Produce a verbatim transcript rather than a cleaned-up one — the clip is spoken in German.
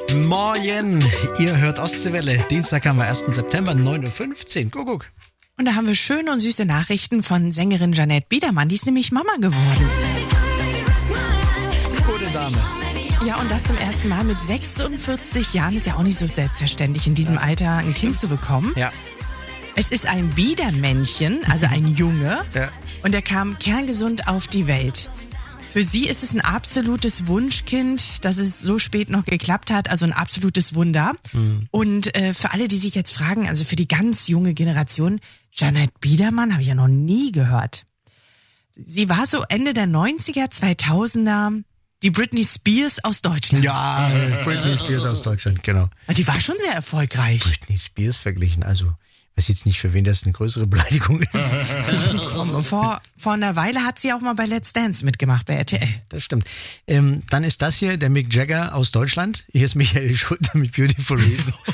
Morgen, ihr hört Ostseewelle. Dienstag haben wir ersten September, neun Uhr fünfzehn. Kuckuck. Und da haben wir schöne und süße Nachrichten von Sängerin Jeanette Biedermann. Die ist nämlich Mama geworden. Gute Dame. Ja, und das zum ersten Mal mit sechsundvierzig Jahren. Ist ja auch nicht so selbstverständlich, in diesem Alter ein Kind zu bekommen. Ja. Es ist ein Biedermännchen, also ein Junge. Ja. Und er kam kerngesund auf die Welt. Für sie ist es ein absolutes Wunschkind, dass es so spät noch geklappt hat, also ein absolutes Wunder. Mhm. Und äh, für alle, die sich jetzt fragen, also für die ganz junge Generation, Jeanette Biedermann habe ich ja noch nie gehört. Sie war so Ende der neunziger, zweitausender die Britney Spears aus Deutschland. Ja, Britney Spears aus Deutschland, genau. Die war schon sehr erfolgreich. Britney Spears verglichen, also ich weiß jetzt nicht, für wen das eine größere Beleidigung ist. Komm, vor, vor einer Weile hat sie auch mal bei Let's Dance mitgemacht, bei R T L. Das stimmt. Ähm, dann ist das hier der Mick Jagger aus Deutschland. Hier ist Michael Schulte mit Beautiful Reason.